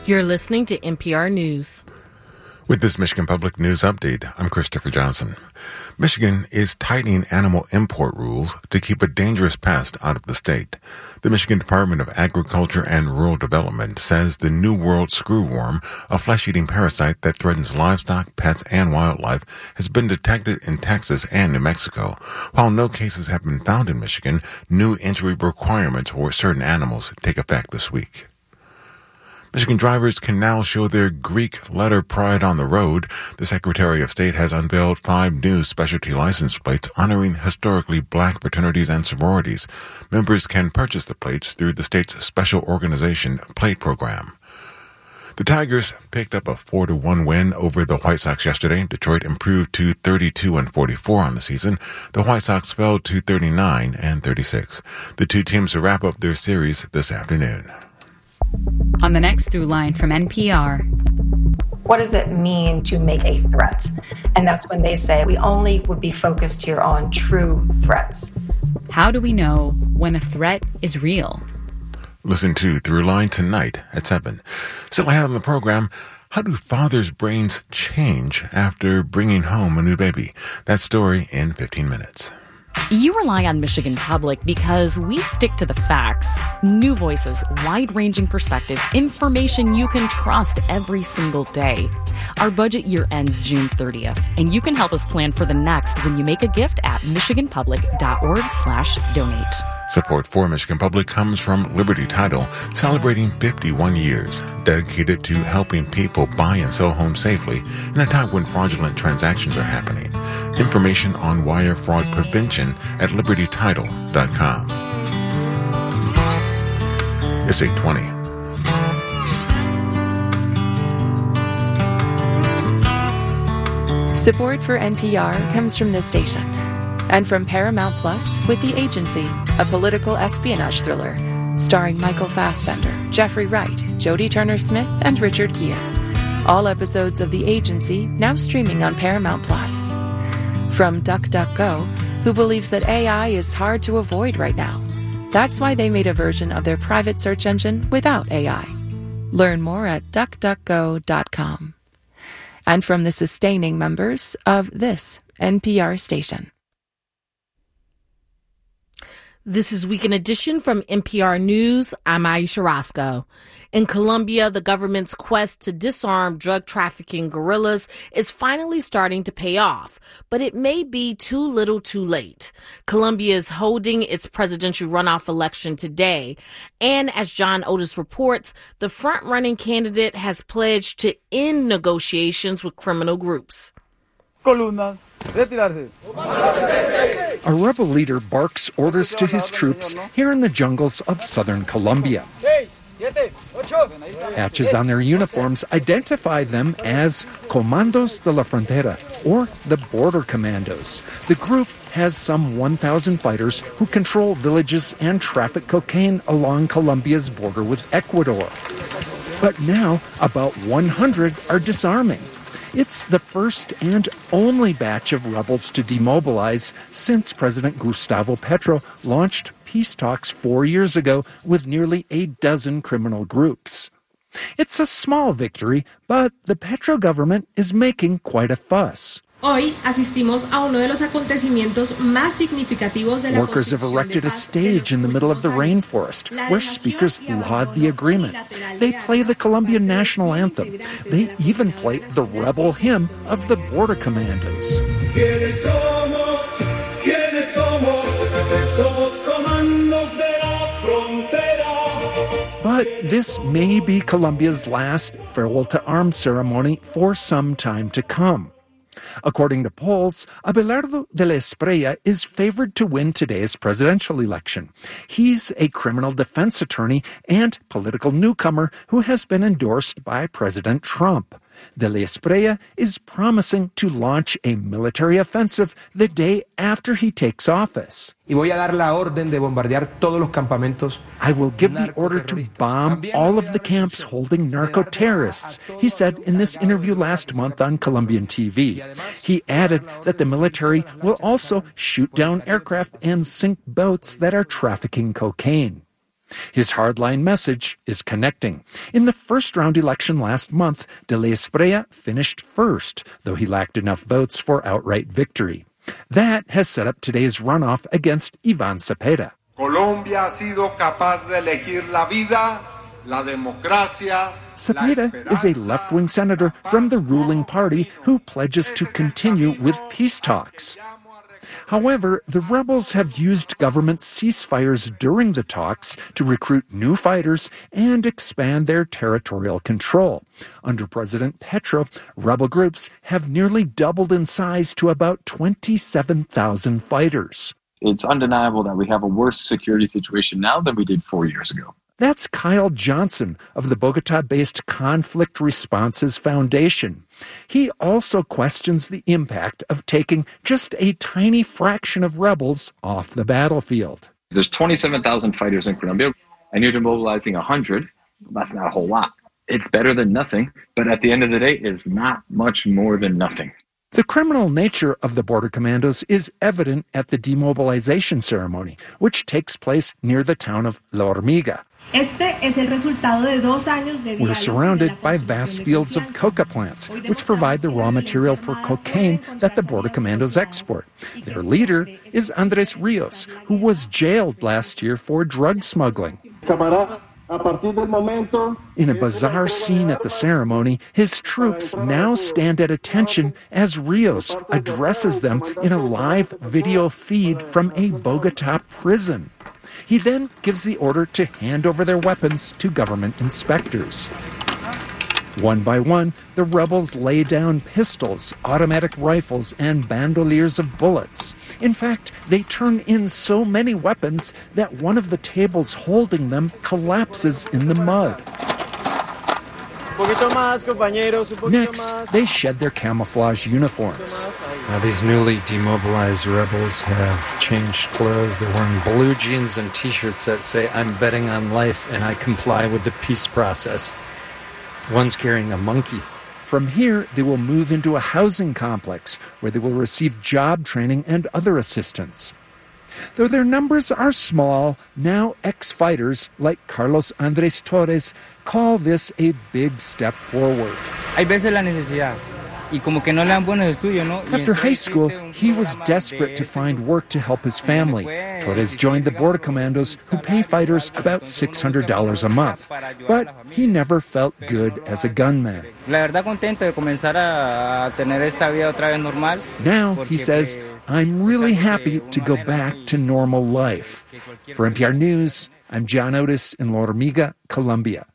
You're listening to NPR News. With this Michigan Public News Update, I'm Christopher Johnson. Michigan is tightening animal import rules to keep a dangerous pest out of the state. The Michigan Department of Agriculture and Rural Development says the New World screwworm, a flesh-eating parasite that threatens livestock, pets, and wildlife, has been detected in Texas and New Mexico. While no cases have been found in Michigan, new entry requirements for certain animals take effect this week. Michigan drivers can now show their Greek letter pride on the road. The Secretary of State has unveiled 5 new specialty license plates honoring historically black fraternities and sororities. Members can purchase the plates through the state's special organization plate program. The Tigers picked up a 4-1 win over the White Sox yesterday. Detroit improved to 32-44 on the season. The White Sox fell to 39-36. The two teams will wrap up their series this afternoon. On the next Through Line from NPR. What does it mean to make a threat? And that's when they say we only would be focused here on true threats. How do we know when a threat is real? Listen to Through Line tonight at 7. Still ahead on the program, how do fathers' brains change after bringing home a new baby? That story in 15 minutes. You rely on Michigan Public because we stick to the facts. New voices, wide-ranging perspectives, information you can trust every single day. Our budget year ends June 30th, and you can help us plan for the next when you make a gift at michiganpublic.org/donate. Support for Michigan Public comes from Liberty Title, celebrating 51 years, dedicated to helping people buy and sell homes safely in a time when fraudulent transactions are happening. Information on wire fraud prevention at libertytitle.com. It's 8:20. Support for NPR comes from this station and from Paramount Plus with The Agency, a political espionage thriller starring Michael Fassbender, Jeffrey Wright, Jodie Turner-Smith, and Richard Gere. All episodes of The Agency now streaming on Paramount Plus. From DuckDuckGo, who believes that AI is hard to avoid right now. That's why they made a version of their private search engine without AI. Learn more at duckduckgo.com. And from the sustaining members of this NPR station. This is Weekend Edition from NPR News. I'm Aisha Roscoe. In Colombia, the government's quest to disarm drug trafficking guerrillas is finally starting to pay off, but it may be too little too late. Colombia is holding its presidential runoff election today, and as John Otis reports, the front-running candidate has pledged to end negotiations with criminal groups. A rebel leader barks orders to his troops here in the jungles of southern Colombia. Patches on their uniforms identify them as Comandos de la Frontera, or the Border Commandos. The group has some 1,000 fighters who control villages and traffic cocaine along Colombia's border with Ecuador. But now, about 100 are disarming. It's the first and only batch of rebels to demobilize since President Gustavo Petro launched peace talks 4 years ago with nearly a dozen criminal groups. It's a small victory, but the Petro government is making quite a fuss. Hoy asistimos a uno de los acontecimientos más significativos de la Workers have erected a stage in the middle of the rainforest where speakers laud the agreement. They play the Colombian national anthem. They even play the rebel hymn of the Border Commandos. But this may be Colombia's last farewell to arms ceremony for some time to come. According to polls, Abelardo de la Espriella is favored to win today's presidential election. He's a criminal defense attorney and political newcomer who has been endorsed by President Trump. De la Espriella is promising to launch a military offensive the day after he takes office. I will give the order to bomb all of the camps holding narco-terrorists, he said in this interview last month on Colombian TV. He added that the military will also shoot down aircraft and sink boats that are trafficking cocaine. His hardline message is connecting. In the first-round election last month, De la Espriella finished first, though he lacked enough votes for outright victory. That has set up today's runoff against Iván Cepeda. Colombia ha sido capaz de elegir la vida, la democracia. Cepeda is a left-wing senator from the ruling party who pledges to continue with peace talks. However, the rebels have used government ceasefires during the talks to recruit new fighters and expand their territorial control. Under President Petro, rebel groups have nearly doubled in size to about 27,000 fighters. It's undeniable that we have a worse security situation now than we did 4 years ago. That's Kyle Johnson of the Bogota-based Conflict Responses Foundation. He also questions the impact of taking just a tiny fraction of rebels off the battlefield. There's 27,000 fighters in Colombia, and you're mobilizing 100. That's not a whole lot. It's better than nothing, but at the end of the day, it's not much more than nothing. The criminal nature of the border commandos is evident at the demobilization ceremony, which takes place near the town of La Hormiga. We're surrounded by vast fields of coca plants, which provide the raw material for cocaine that the border commandos export. Their leader is Andres Rios, who was jailed last year for drug smuggling. In a bizarre scene at the ceremony, his troops now stand at attention as Rios addresses them in a live video feed from a Bogota prison. He then gives the order to hand over their weapons to government inspectors. One by one, the rebels lay down pistols, automatic rifles, and bandoliers of bullets. In fact, they turn in so many weapons that one of the tables holding them collapses in the mud. Next, they shed their camouflage uniforms. Now, these newly demobilized rebels have changed clothes. They're wearing blue jeans and T-shirts that say, "I'm betting on life and I comply with the peace process." One's carrying a monkey. From here, they will move into a housing complex where they will receive job training and other assistance. Though their numbers are small, now ex-fighters like Carlos Andres Torres call this a big step forward. After high school, he was desperate to find work to help his family. Torres joined the border commandos, who pay fighters about $600 a month. But he never felt good as a gunman. Now, he says, "I'm really happy to go back to normal life." For NPR News, I'm John Otis in La Hormiga, Colombia.